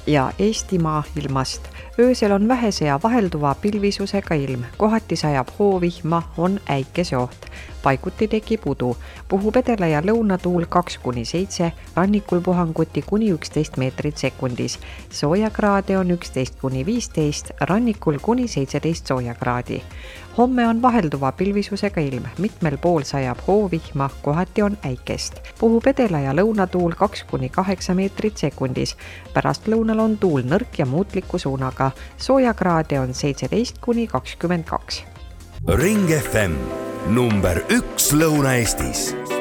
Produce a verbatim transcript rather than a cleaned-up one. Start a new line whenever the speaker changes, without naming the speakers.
ja Eestimaa ilmast. Öösel on vähese ja vahelduva pilvisusega ilm, kohati sajab hoovihma, on äikeseoht. Paiguti tekib udu, puhub edela- ja lõunatuul kaks kuni seitse, rannikul puhanguti kuni üksteist meetrit sekundis. Soojakraade on üksteist kuni viisteist, rannikul kuni seitseteist soojakraadi. Homme on vahelduva pilvisusega ilm, mitmel pool sajab hoovihma, kohati on äikest. Puhub edela- ja lõunatuul kaks kuni kaheksa meetrit sekundis. Pärast lõunal on tuul nõrk ja muutliku suunaga. Soojakraade on seitseteist kuni kakskümmend kaks.
Ring F M number üks Lõuna-Eestis.